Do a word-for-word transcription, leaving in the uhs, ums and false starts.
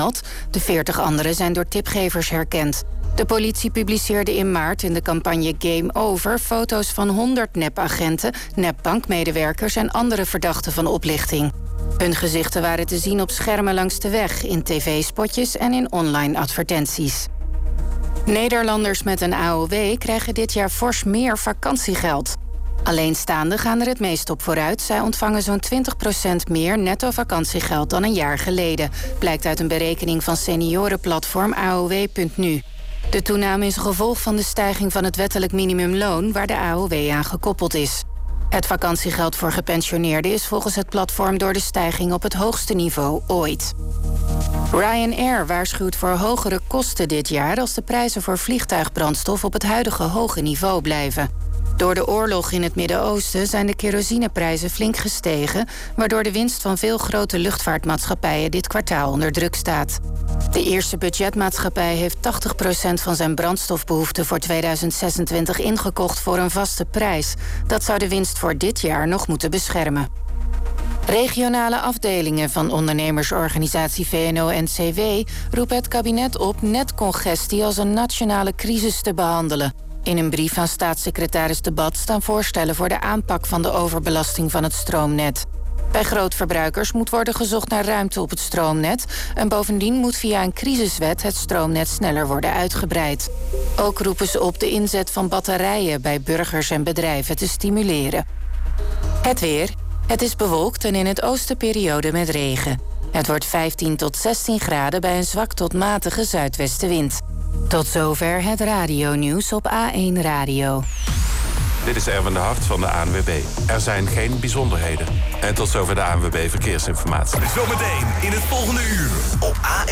gemeld. De veertig anderen zijn door tipgevers herkend. De politie publiceerde in maart in de campagne Game Over foto's van honderd nepagenten, nepbankmedewerkers en andere verdachten van oplichting. Hun gezichten waren te zien op schermen langs de weg, in tv-spotjes en in online advertenties. Nederlanders met een A O W krijgen dit jaar fors meer vakantiegeld. Alleenstaanden gaan er het meest op vooruit. Zij ontvangen zo'n twintig procent meer netto vakantiegeld dan een jaar geleden, blijkt uit een berekening van seniorenplatform A O W punt nu. De toename is een gevolg van de stijging van het wettelijk minimumloon waar de A O W aan gekoppeld is. Het vakantiegeld voor gepensioneerden is volgens het platform door de stijging op het hoogste niveau ooit. Ryanair waarschuwt voor hogere kosten dit jaar als de prijzen voor vliegtuigbrandstof op het huidige hoge niveau blijven. Door de oorlog in het Midden-Oosten zijn de kerosineprijzen flink gestegen, waardoor de winst van veel grote luchtvaartmaatschappijen dit kwartaal onder druk staat. De eerste budgetmaatschappij heeft tachtig procent van zijn brandstofbehoefte voor tweeduizend zesentwintig ingekocht voor een vaste prijs. Dat zou de winst voor dit jaar nog moeten beschermen. Regionale afdelingen van ondernemersorganisatie V N O N C W roepen het kabinet op netcongestie als een nationale crisis te behandelen. In een brief aan staatssecretaris De Bad staan voorstellen voor de aanpak van de overbelasting van het stroomnet. Bij grootverbruikers moet worden gezocht naar ruimte op het stroomnet en bovendien moet via een crisiswet het stroomnet sneller worden uitgebreid. Ook roepen ze op de inzet van batterijen bij burgers en bedrijven te stimuleren. Het weer. Het is bewolkt en in het oosten periode met regen. Het wordt vijftien tot zestien graden bij een zwak tot matige zuidwestenwind. Tot zover het radionieuws op A één Radio. Dit is Erwin de Hart van de A N W B. Er zijn geen bijzonderheden. En tot zover de A N W B Verkeersinformatie. Zometeen in het volgende uur op A één.